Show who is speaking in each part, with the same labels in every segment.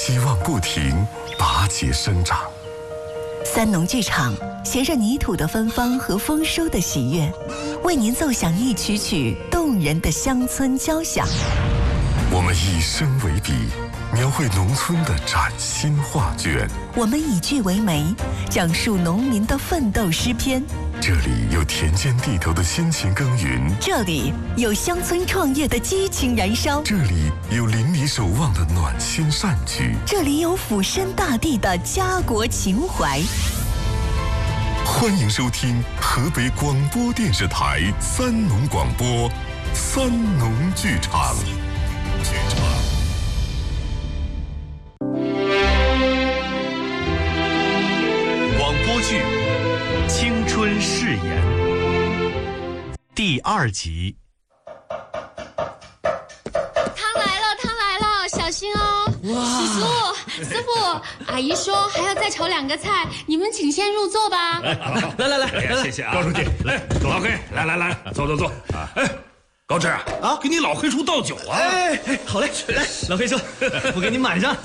Speaker 1: 希望不停拔节生长。
Speaker 2: 三农剧场携着泥土的芬芳和丰收的喜悦，为您奏响一曲曲动人的乡村交响。
Speaker 1: 我们以声为笔，描绘农村的崭新画卷。
Speaker 2: 我们以句为媒，讲述农民的奋斗诗篇。
Speaker 1: 这里有田间地头的辛勤耕耘，
Speaker 2: 这里有乡村创业的激情燃烧，
Speaker 1: 这里有邻里守望的暖心善举，
Speaker 2: 这里有俯身大地的家国情怀。
Speaker 1: 欢迎收听河北广播电视台三农广播三农剧场。
Speaker 3: 广播剧《青春誓言》第2集。
Speaker 4: 汤来了，小心哦！叔叔、师傅，阿姨说还要再炒2个菜，你们请先入座吧。
Speaker 5: 来，谢谢啊，高书记。来，老黑，来，坐。哎，高志啊，给你老黑叔倒酒啊！
Speaker 3: 哎，好嘞，来，老黑叔，我给你满上。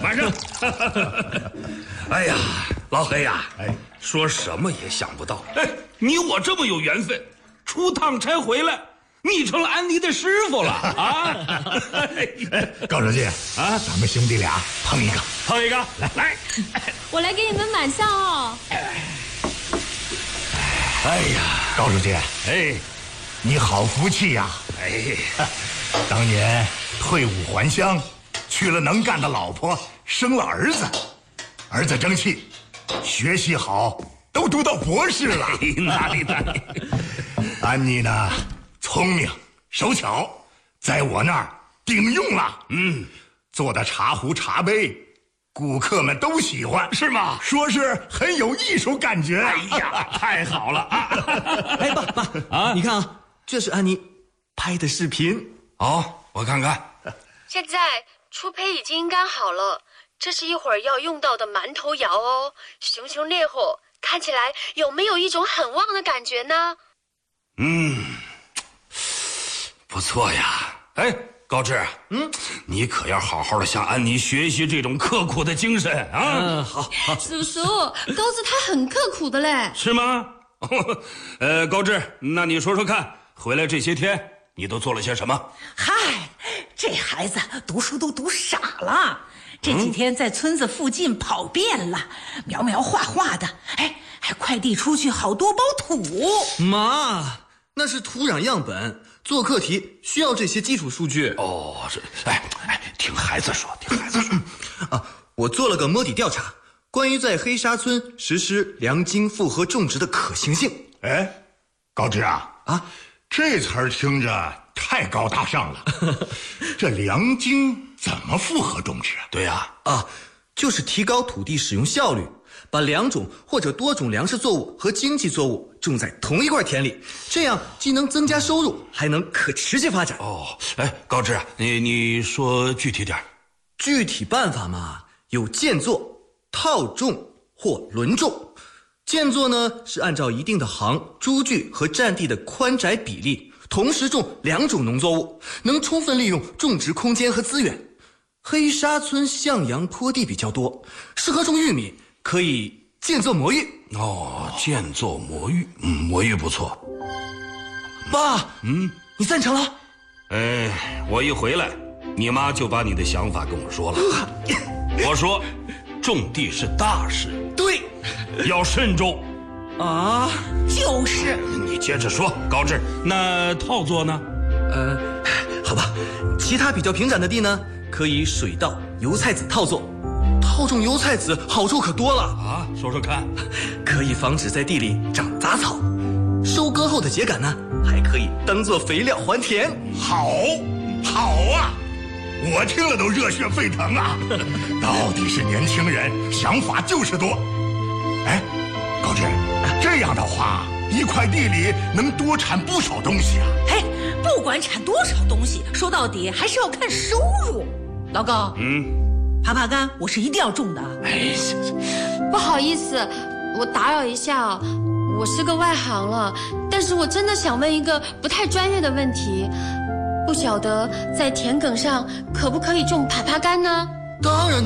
Speaker 5: 哎呀，老黑呀，说什么也想不到，你我这么有缘分，出趟差回来，你成了安妮的师傅了啊！
Speaker 6: 高书记啊，咱们兄弟俩碰一个，来，
Speaker 4: 我来给你们满上哦。
Speaker 6: 哎呀，高书记，你好福气呀！当年退伍还乡，娶了能干的老婆，生了儿子，儿子争气，学习好，都读到博士了。
Speaker 5: 哪里？
Speaker 6: 安妮呢，聪明手巧，在我那儿顶用了。做的茶壶茶杯，顾客们都喜欢，
Speaker 5: 是吗？
Speaker 6: 说是很有艺术感觉。
Speaker 5: 哎呀，太好了啊！
Speaker 3: 哎，爸啊，你看啊，这是安妮拍的视频。
Speaker 5: 好，我看看。
Speaker 4: 现在初胚已经干好了，这是一会儿要用到的馒头窑哦，熊熊烈火，看起来有没有一种很旺的感觉呢？
Speaker 5: 不错呀。哎，高志，你可要好好的向安妮学习这种刻苦的精神啊！
Speaker 3: 好，
Speaker 4: 叔叔，高子他很刻苦的嘞。
Speaker 5: 是吗？高志，那你说说看，回来这些天你都做了些什么？
Speaker 7: 嗨，这孩子读书都读傻了，这几天在村子附近跑遍了，描描画画的，还快递出去好多包土。
Speaker 3: 妈，那是土壤样本，做课题需要这些基础数据。
Speaker 5: 哦，是，听孩子说
Speaker 3: 啊，我做了个摸底调查，关于在黑沙村实施良经复合种植的可行性。
Speaker 6: 高志啊，这词儿听着太高大上了。这良经怎么复合种植啊？
Speaker 5: 对呀，
Speaker 3: 就是提高土地使用效率，把2种或者多种粮食作物和经济作物种在同一块田里，这样既能增加收入，还能可持续发展。
Speaker 5: 高志啊，你说具体点。
Speaker 3: 具体办法嘛，有间作、套种或轮种。间作呢是按照一定的行、株距和占地的宽窄比例，同时种2种农作物，能充分利用种植空间和资源。黑沙村向阳坡地比较多，适合种玉米，可以间作魔芋。
Speaker 5: 间作魔芋，魔芋不错。
Speaker 3: 爸，你赞成了？
Speaker 5: 我一回来，你妈就把你的想法跟我说了。我说，种地是大事，
Speaker 3: 对，
Speaker 5: 要慎重。
Speaker 7: 就是。
Speaker 5: 你接着说，高志，那套作呢？
Speaker 3: 好吧，其他比较平展的地呢，可以水稻、油菜籽套作。套种油菜籽好处可多了
Speaker 5: 说说看。
Speaker 3: 可以防止在地里长杂草，收割后的秸秆呢，还可以当做肥料还田。
Speaker 6: 好啊！我听了都热血沸腾啊！到底是年轻人，想法就是多。高志，这样的话，一块地里能多产不少东西啊！
Speaker 7: 不管产多少东西，说到底还是要看收入。老高，耙耙柑我是一定要种的。
Speaker 4: 不好意思，我打扰一下，我是个外行了，但是我真的想问一个不太专业的问题，不晓得在田埂上可不可以种耙耙柑呢？
Speaker 3: 当然